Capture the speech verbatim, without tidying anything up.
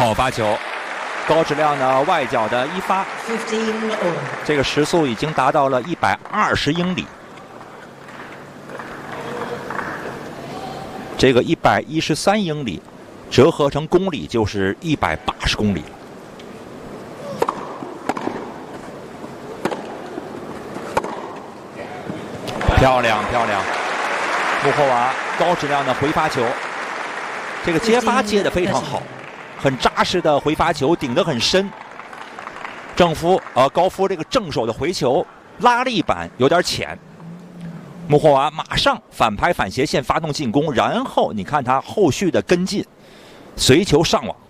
好发球，高质量的外角的一发，这个时速已经达到了一百二十英里。这个一百一十三英里，折合成公里就是一百八十公里。漂亮漂亮，穆霍娃高质量的回发球，这个接发接得非常好，很扎实的回发球，顶得很深。正夫呃高夫这个正手的回球拉力板有点浅，穆霍娃马上反拍反斜线发动进攻，然后你看他后续的跟进，随球上网。